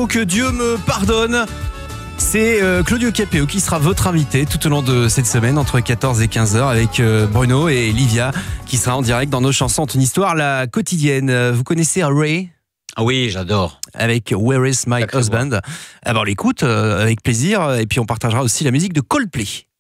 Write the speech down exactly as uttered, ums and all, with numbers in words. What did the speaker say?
Capéo, que Dieu me pardonne. C'est euh, Claudio Capéo qui sera votre invité tout au long de cette semaine entre quatorze et quinze heures avec euh, Bruno et Livia qui sera en direct dans nos chansons. Une histoire la quotidienne. Vous connaissez Ray? Ah oui, j'adore. Avec Where is my husband? Ah ben on l'écoute euh, avec plaisir et puis on partagera aussi la musique de Coldplay.